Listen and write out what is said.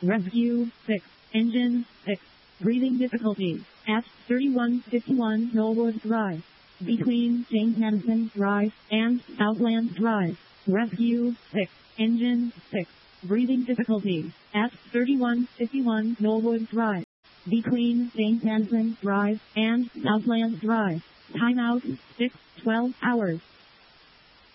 Rescue 6. Engine 6. Breathing difficulties at 3151 Knollwood Drive, between St. Madison Drive and Southland Drive. Rescue 6. Engine 6. Breathing difficulties at 3151 Knollwood Drive, between St. Madison Drive and Southland Drive. Timeout 6:12 hours.